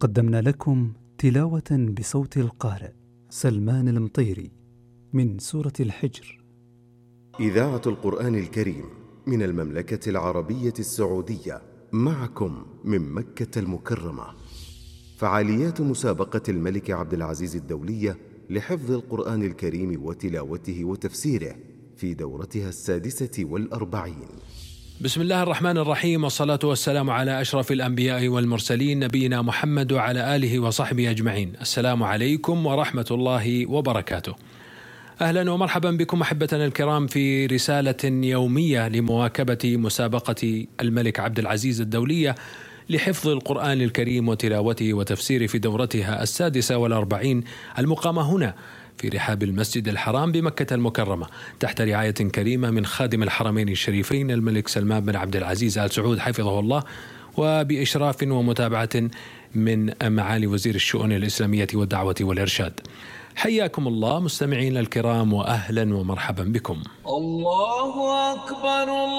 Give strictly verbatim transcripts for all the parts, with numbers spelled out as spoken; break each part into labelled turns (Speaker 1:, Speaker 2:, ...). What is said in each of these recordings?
Speaker 1: قدمنا لكم تلاوة بصوت القارئ سلمان المطيري من سورة الحجر.
Speaker 2: إذاعة القرآن الكريم من المملكة العربية السعودية، معكم من مكة المكرمة. فعاليات مسابقة الملك عبد العزيز الدولية لحفظ القرآن الكريم وتلاوته وتفسيره في دورتها السادسة والأربعين.
Speaker 3: بسم الله الرحمن الرحيم، والصلاة والسلام على أشرف الأنبياء والمرسلين نبينا محمد وعلى آله وصحبه أجمعين. السلام عليكم ورحمة الله وبركاته. أهلا ومرحبا بكم أحبتنا الكرام في رسالة يومية لمواكبة مسابقة الملك عبد العزيز الدولية لحفظ القرآن الكريم وتلاوته وتفسيره في دورتها السادسة والأربعين، المقامة هنا في رحاب المسجد الحرام بمكة المكرمة تحت رعاية كريمة من خادم الحرمين الشريفين الملك سلمان بن عبد العزيز آل سعود حفظه الله، وبإشراف ومتابعة من معالي وزير الشؤون الإسلامية والدعوة والإرشاد. حياكم الله مستمعين الكرام، وأهلا ومرحبا بكم.
Speaker 4: الله أكبر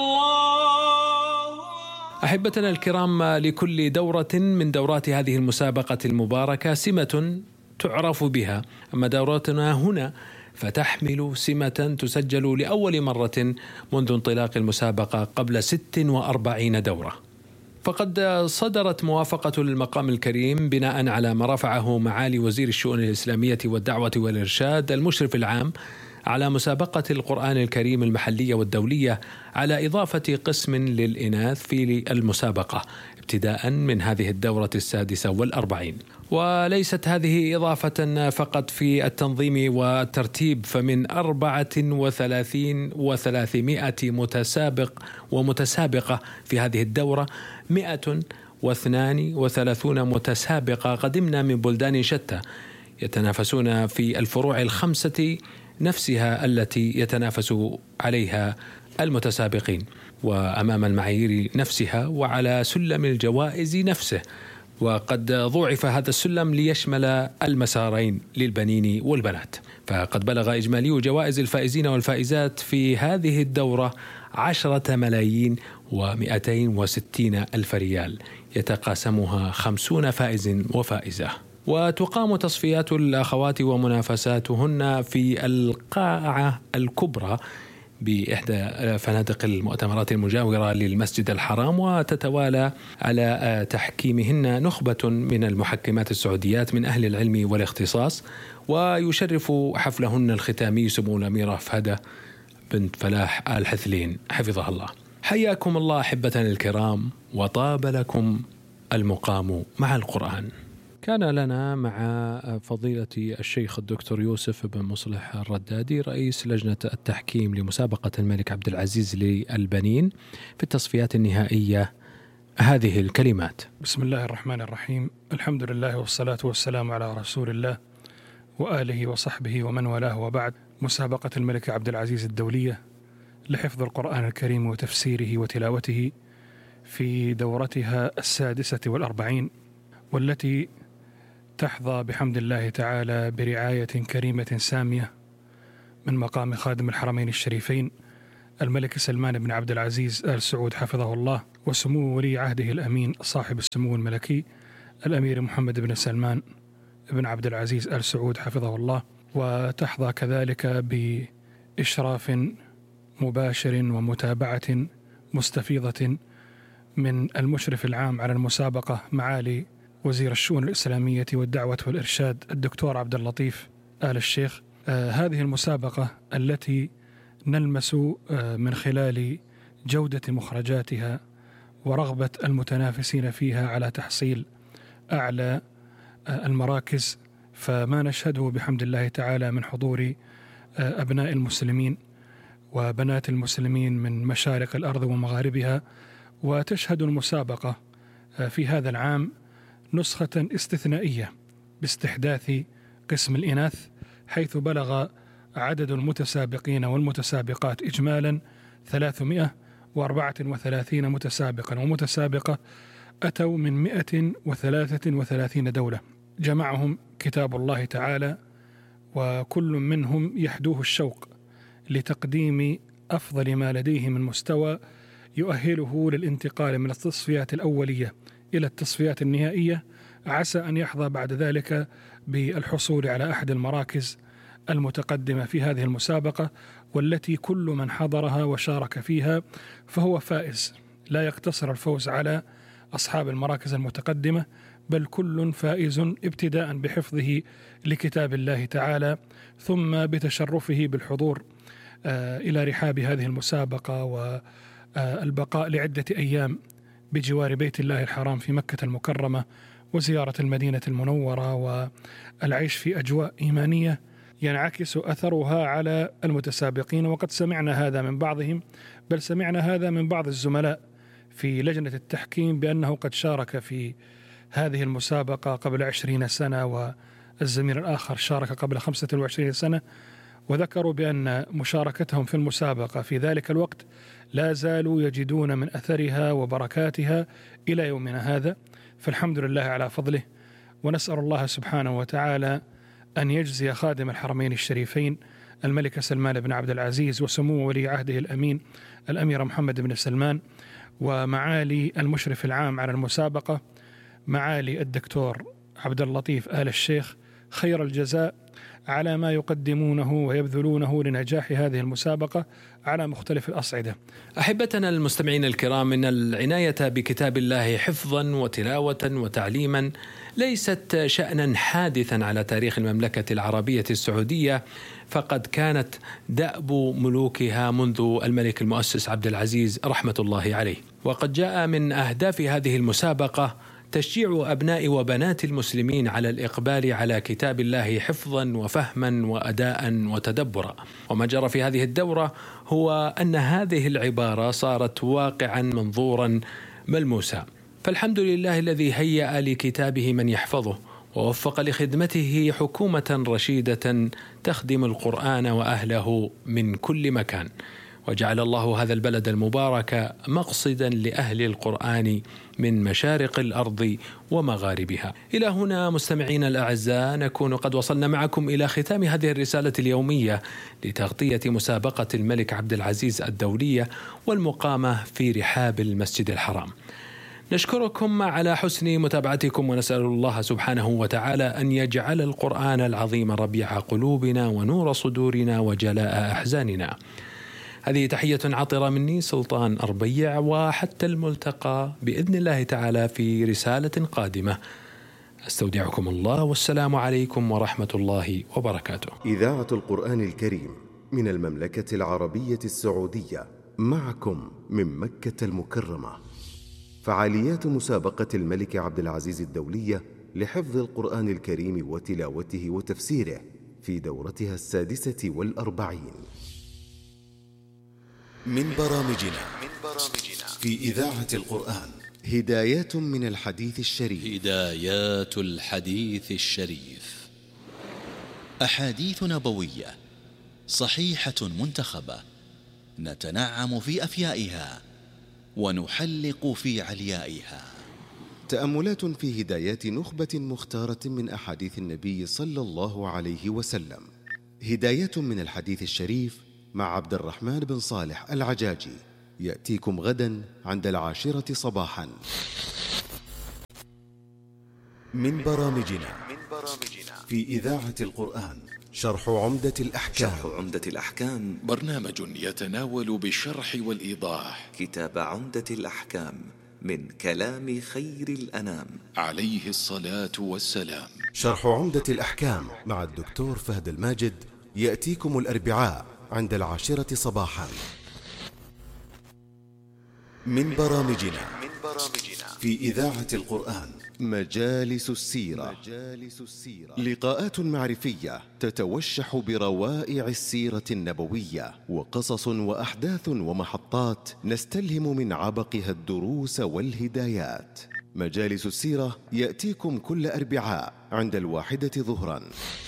Speaker 4: الله.
Speaker 3: أحبتنا الكرام، لكل دورة من دورات هذه المسابقة المباركة سمة تعرف بها، أما دوراتنا هنا فتحمل سمة تسجل لأول مرة منذ انطلاق المسابقة قبل ست وأربعين دورة. فقد صدرت موافقة المقام الكريم بناء على ما رفعه معالي وزير الشؤون الإسلامية والدعوة والإرشاد المشرف العام على مسابقة القرآن الكريم المحلية والدولية على إضافة قسم للإناث في المسابقة ابتداء من هذه الدورة السادسة والأربعين. وليست هذه إضافة فقط في التنظيم والترتيب، فمن أربعة وثلاثين وثلاثمائة متسابق ومتسابقة في هذه الدورة مئة واثنان وثلاثون متسابقة قدمنا من بلدان شتى يتنافسون في الفروع الخمسة نفسها التي يتنافس عليها المتسابقين، وأمام المعايير نفسها وعلى سلم الجوائز نفسه. وقد ضوعف هذا السلم ليشمل المسارين للبنين والبنات. فقد بلغ إجمالي جوائز الفائزين والفائزات في هذه الدورة عشرة ملايين ومئتين وستين ألف ريال، يتقاسمها خمسون فائز وفائزة. وتقام تصفيات الأخوات ومنافساتهن في القاعة الكبرى بإحدى فنادق المؤتمرات المجاورة للمسجد الحرام، وتتوالى على تحكيمهن نخبة من المحكمات السعوديات من أهل العلم والاختصاص. ويشرف حفلهن الختامي سمو الأميرة فهدة بنت فلاح آل حثلين حفظها الله. حياكم الله أحبتنا الكرام، وطاب لكم المقام مع القرآن. كان لنا مع فضيلة الشيخ الدكتور يوسف بن مصلح الردادي رئيس لجنة التحكيم لمسابقة الملك عبد العزيز للبنين في التصفيات النهائية هذه الكلمات.
Speaker 5: بسم الله الرحمن الرحيم، الحمد لله والصلاة والسلام على رسول الله وآله وصحبه ومن والاه، وبعد. مسابقة الملك عبد العزيز الدولية لحفظ القرآن الكريم وتفسيره وتلاوته في دورتها السادسة والأربعين، والتي تحظى بحمد الله تعالى برعاية كريمة سامية من مقام خادم الحرمين الشريفين الملك سلمان بن عبد العزيز آل سعود حفظه الله، وسمو ولي عهده الأمين صاحب السمو الملكي الأمير محمد بن سلمان بن عبد العزيز آل سعود حفظه الله. وتحظى كذلك بإشراف مباشر ومتابعة مستفيضة من المشرف العام على المسابقة معالي وزير الشؤون الإسلامية والدعوة والإرشاد الدكتور عبد اللطيف آل الشيخ. آه هذه المسابقة التي نلمس آه من خلال جودة مخرجاتها ورغبة المتنافسين فيها على تحصيل أعلى آه المراكز، فما نشهده بحمد الله تعالى من حضور آه أبناء المسلمين وبنات المسلمين من مشارق الأرض ومغاربها. وتشهد المسابقة آه في هذا العام نسخة استثنائية باستحداث قسم الإناث، حيث بلغ عدد المتسابقين والمتسابقات إجمالا ثلاثمائة وأربعة وثلاثين متسابقا ومتسابقة أتوا من مئة وثلاثة وثلاثين دولة، جمعهم كتاب الله تعالى، وكل منهم يحدوه الشوق لتقديم أفضل ما لديه من مستوى يؤهله للانتقال من التصفيات الأولية إلى التصفيات النهائية عسى أن يحظى بعد ذلك بالحصول على أحد المراكز المتقدمة في هذه المسابقة، والتي كل من حضرها وشارك فيها فهو فائز. لا يقتصر الفوز على أصحاب المراكز المتقدمة، بل كل فائز ابتداء بحفظه لكتاب الله تعالى، ثم بتشرفه بالحضور إلى رحاب هذه المسابقة والبقاء لعدة أيام بجوار بيت الله الحرام في مكة المكرمة، وزيارة المدينة المنورة، والعيش في أجواء إيمانية ينعكس أثرها على المتسابقين. وقد سمعنا هذا من بعضهم، بل سمعنا هذا من بعض الزملاء في لجنة التحكيم بأنه قد شارك في هذه المسابقة قبل عشرين سنة، والزميل الآخر شارك قبل خمسة وعشرين سنة، وذكروا بأن مشاركتهم في المسابقة في ذلك الوقت لا زالوا يجدون من أثرها وبركاتها إلى يومنا هذا. فالحمد لله على فضله، ونسأل الله سبحانه وتعالى أن يجزي خادم الحرمين الشريفين الملك سلمان بن عبد العزيز وسمو ولي عهده الأمين الأمير محمد بن سلمان، ومعالي المشرف العام على المسابقة معالي الدكتور عبد اللطيف آل الشيخ خير الجزاء على ما يقدمونه ويبذلونه لنجاح هذه المسابقة على مختلف الأصعدة.
Speaker 3: أحبتنا المستمعين الكرام، إن العناية بكتاب الله حفظا وتلاوة وتعليما ليست شأنا حادثا على تاريخ المملكة العربية السعودية، فقد كانت دأب ملوكها منذ الملك المؤسس عبد العزيز رحمة الله عليه. وقد جاء من أهداف هذه المسابقة تشجيع أبناء وبنات المسلمين على الإقبال على كتاب الله حفظا وفهما وأداء وتدبرا. وما جرى في هذه الدورة هو أن هذه العبارة صارت واقعا منظورا ملموسا. فالحمد لله الذي هيأ لكتابه من يحفظه، ووفق لخدمته حكومة رشيدة تخدم القرآن وأهله من كل مكان، وجعل الله هذا البلد المبارك مقصدا لأهل القرآن من مشارق الأرض ومغاربها. إلى هنا مستمعين الأعزاء نكون قد وصلنا معكم إلى ختام هذه الرسالة اليومية لتغطية مسابقة الملك عبد العزيز الدولية والمقامة في رحاب المسجد الحرام. نشكركم على حسن متابعتكم، ونسأل الله سبحانه وتعالى أن يجعل القرآن العظيم ربيع قلوبنا ونور صدورنا وجلاء أحزاننا. هذه تحية عطرة مني سلطان أربيع، وحتى الملتقى بإذن الله تعالى في رسالة قادمة. أستودعكم الله، والسلام عليكم ورحمة الله وبركاته.
Speaker 2: إذاعة القرآن الكريم من المملكة العربية السعودية، معكم من مكة المكرمة. فعاليات مسابقة الملك عبد العزيز الدولية لحفظ القرآن الكريم وتلاوته وتفسيره في دورتها السادسة والأربعين. من برامجنا في إذاعة القرآن هدايات من الحديث الشريف.
Speaker 6: هدايات الحديث الشريف، أحاديث نبوية صحيحة منتخبة نتنعم في أفيائها ونحلق في عليائها.
Speaker 2: تأملات في هدايات نخبة مختارة من أحاديث النبي صلى الله عليه وسلم. هدايات من الحديث الشريف مع عبد الرحمن بن صالح العجاجي، يأتيكم غدا عند العاشرة صباحا. من برامجنا في إذاعة القرآن شرح عمدة الأحكام.
Speaker 7: شرح عمدة الأحكام برنامج يتناول بالشرح والإيضاح كتاب عمدة الأحكام من كلام خير الأنام عليه الصلاة والسلام.
Speaker 2: شرح عمدة الأحكام مع الدكتور فهد الماجد يأتيكم الأربعاء عند العاشرة صباحا. من برامجنا في إذاعة القرآن مجالس السيرة. لقاءات معرفية تتوشح بروائع السيرة النبوية، وقصص وأحداث ومحطات نستلهم من عبقها الدروس والهدايات. مجالس السيرة يأتيكم كل أربعاء عند الواحدة ظهرا.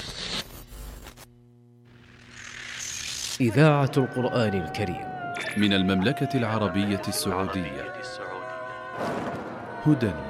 Speaker 8: إذاعة القرآن الكريم
Speaker 6: من المملكة العربية السعودية، هدى